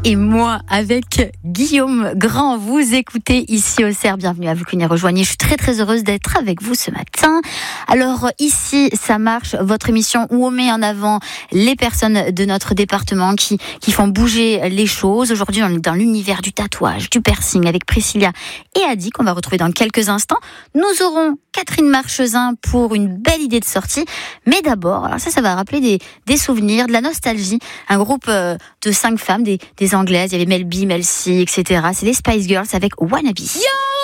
et moi avec Guillaume Grand. Vous écoutez ici au CERF. Bienvenue à vous qui nous rejoignez. Je suis très très heureuse d'être avec vous ce matin. Alors ici, ça marche, votre émission où on met en avant les personnes de notre département qui font bouger les choses. Aujourd'hui, on est dans l'univers du tatouage, du piercing avec Priscilla et Adi qu'on va retrouver dans quelques instants. Nous aurons Catherine Marchesin pour une belle idée de sortie. Mais d'abord, alors ça va rappeler des souvenirs, de la nostalgie. Un groupe de 5 femmes, des anglaises. Il y avait Mel B, Mel C, etc. C'est les Spice Girls avec Wannabe. Yo!